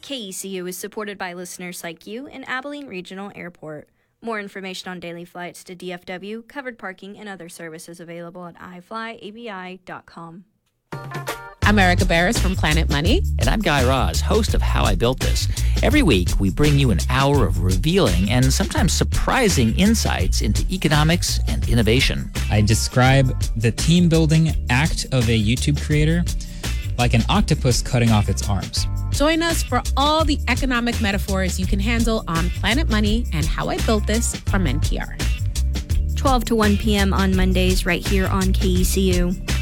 KECU is supported by listeners like you and Abilene Regional Airport. More information on daily flights to DFW, covered parking, and other services available at iflyabi.com. I'm Erica Barris from Planet Money. And I'm Guy Raz, host of How I Built This. Every week, we bring you an hour of revealing and sometimes surprising insights into economics and innovation. I describe the team-building act of a YouTube creator like an octopus cutting off its arms. Join us for all the economic metaphors you can handle on Planet Money and How I Built This from NPR. 12 to 1 p.m. on Mondays right here on KECU.